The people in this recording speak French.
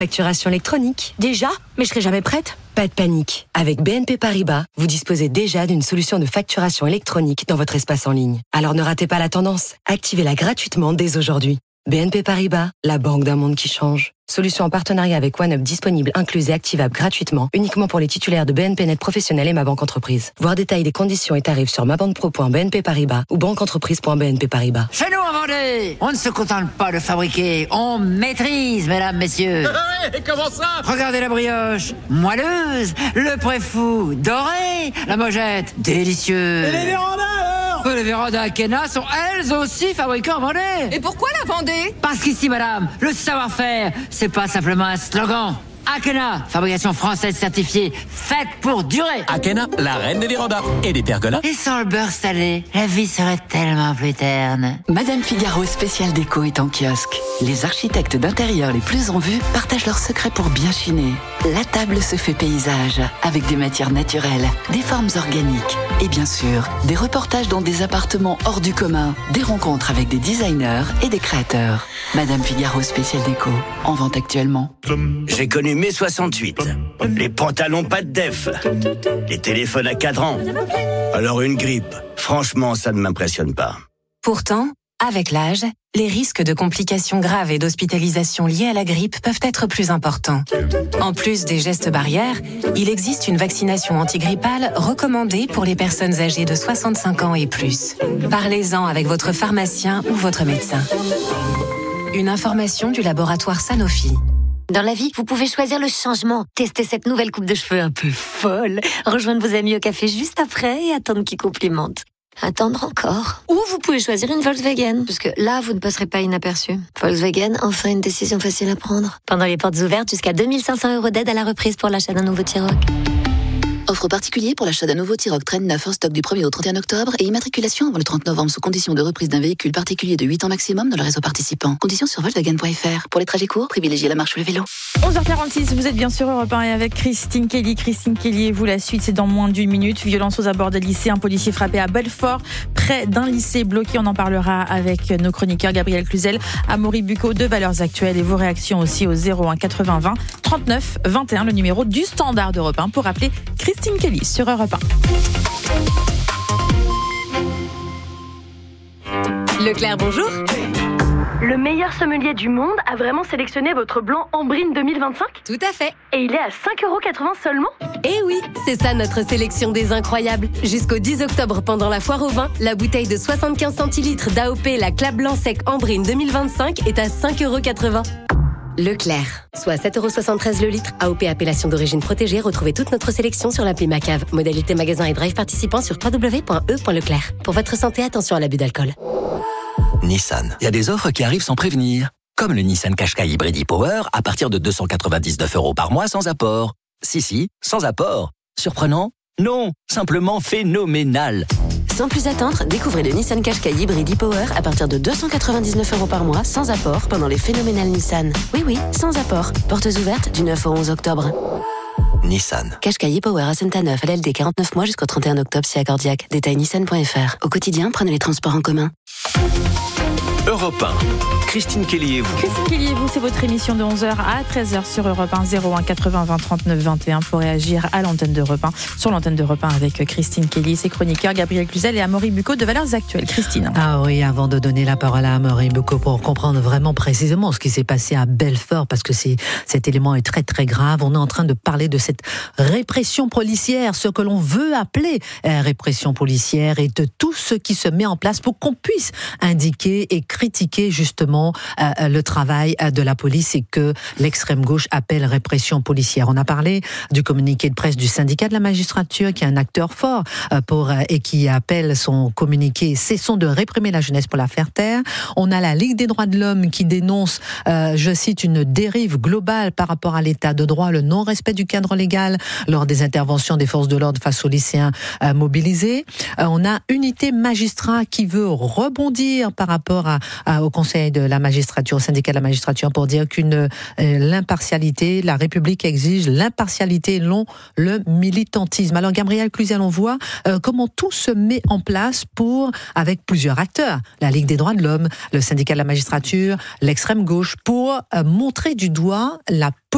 Facturation électronique. Déjà ? Mais je serai jamais prête. Pas de panique. Avec BNP Paribas, vous disposez déjà d'une solution de facturation électronique dans votre espace en ligne. Alors ne ratez pas la tendance. Activez-la gratuitement dès aujourd'hui. BNP Paribas, la banque d'un monde qui change. Solution en partenariat avec OneUp disponible, incluse et activable gratuitement, uniquement pour les titulaires de BNP Net Professionnel et Ma Banque Entreprise. Voir détails des conditions et tarifs sur mabanquepro.bnp Paribas ou banqueentreprise.bnp Paribas. Chez nous en Vendée, on ne se contente pas de fabriquer, on maîtrise, mesdames, messieurs. Et comment ça ? Regardez la brioche, moelleuse, le préfou, doré, la mojette, délicieux. Et les vérandas alors ? Les vérandas Akena sont elles aussi fabriquées en Vendée. Et pourquoi la Vendée ? Parce qu'ici, madame, le savoir-faire, c'est pas simplement un slogan. Akena, fabrication française certifiée, faite pour durer. Akena, la reine des vérandas et des pergolas. Et sans le beurre salé, la vie serait tellement plus terne. Madame Figaro spécial déco est en kiosque. Les architectes d'intérieur les plus en vue partagent leurs secrets pour bien chiner. La table se fait paysage, avec des matières naturelles, des formes organiques et bien sûr, des reportages dans des appartements hors du commun, des rencontres avec des designers et des créateurs. Madame Figaro spécial déco, en vente actuellement. J'ai connu mai 68. Les pantalons pas de def. Les téléphones à cadran. Alors une grippe, franchement, ça ne m'impressionne pas. Pourtant, avec l'âge, les risques de complications graves et d'hospitalisation liées à la grippe peuvent être plus importants. En plus des gestes barrières, il existe une vaccination antigrippale recommandée pour les personnes âgées de 65 ans et plus. Parlez-en avec votre pharmacien ou votre médecin. Une information du laboratoire Sanofi. Dans la vie, vous pouvez choisir le changement. Tester cette nouvelle coupe de cheveux un peu folle. Rejoindre vos amis au café juste après et attendre qu'ils complimentent. Attendre encore. Ou vous pouvez choisir une Volkswagen. Parce que là, vous ne passerez pas inaperçu. Volkswagen, enfin une décision facile à prendre. Pendant les portes ouvertes, jusqu'à 2500 € d'aide à la reprise pour l'achat d'un nouveau T-Roc. Offre particulier pour l'achat d'un nouveau T-Roc Trail 9 en stock du 1er au 31 octobre et immatriculation avant le 30 novembre sous condition de reprise d'un véhicule particulier de 8 ans maximum dans le réseau participant. Conditions sur Volkswagen.fr. Pour les trajets courts, privilégiez la marche ou le vélo. 11h46, vous êtes bien sur Europe 1 et avec Christine Kelly. Christine Kelly et vous, la suite, c'est dans moins d'une minute. Violence aux abords des lycées, un policier frappé à Belfort, près d'un lycée bloqué. On en parlera avec nos chroniqueurs Gabriel Cluzel, Amaury Bucco de Valeurs Actuelles et vos réactions aussi au 01 80 20 39 21, le numéro du standard d'Europe 1 pour appeler Christine Kelly sur Europe 1. Leclerc, bonjour. Le meilleur sommelier du monde a vraiment sélectionné votre blanc Ambrine 2025 ? Tout à fait. Et il est à 5,80 € seulement ? Eh oui, c'est ça notre sélection des incroyables. Jusqu'au 10 octobre, pendant la foire au vin, la bouteille de 75 centilitres d'AOP, la Clap Blanc Sec Ambrine 2025 est à 5,80 €. Leclerc, soit 7,73 € le litre. AOP appellation d'origine protégée. Retrouvez toute notre sélection sur l'appli Macave. Modalité magasin et drive participants sur www.e.leclerc. Pour votre santé, attention à l'abus d'alcool. Nissan. Il y a des offres qui arrivent sans prévenir. Comme le Nissan Qashqai Hybrid e-Power à partir de 299 € par mois sans apport. Si, sans apport. Surprenant ? Non, simplement phénoménal. Sans plus attendre, découvrez le Nissan Qashqai Hybrid e-Power à partir de 299 € par mois sans apport pendant les phénoménales Nissan. Oui, sans apport. Portes ouvertes du 9 au 11 octobre. Nissan. Qashqai e-Power à Saint-Neuf, LLD 49 mois jusqu'au 31 octobre si accordiaque. Détail nissan.fr. Au quotidien, prenez les transports en commun. Europe 1. Christine Kelly et vous. Christine Kelly et vous, c'est votre émission de 11h à 13h sur Europe 1, 01 80 20 39 21 pour réagir à l'antenne d'Europe 1, sur l'antenne d'Europe 1 avec Christine Kelly, ses chroniqueurs Gabriel Cluzel et Amaury Bucco de Valeurs Actuelles. Christine. Ah oui, avant de donner la parole à Amaury Bucco pour comprendre vraiment précisément ce qui s'est passé à Belfort, parce que cet élément est très très grave, on est en train de parler de cette répression policière, ce que l'on veut appeler répression policière et de tout ce qui se met en place pour qu'on puisse indiquer et critiquer justement le travail de la police et que l'extrême gauche appelle répression policière. On a parlé du communiqué de presse du syndicat de la magistrature qui est un acteur fort et qui appelle son communiqué « Cessons de réprimer la jeunesse pour la faire taire ». On a la Ligue des droits de l'homme qui dénonce, je cite, une dérive globale par rapport à l'état de droit, le non-respect du cadre légal lors des interventions des forces de l'ordre face aux lycéens mobilisés. On a Unité Magistrat qui veut rebondir par rapport au Conseil de la magistrature, au syndicat de la magistrature, pour dire qu'une l'impartialité, la République exige l'impartialité, non le militantisme. Alors Gabriel Cluzel, on voit comment tout se met en place avec plusieurs acteurs, la Ligue des droits de l'homme, le syndicat de la magistrature, l'extrême gauche, pour montrer du doigt la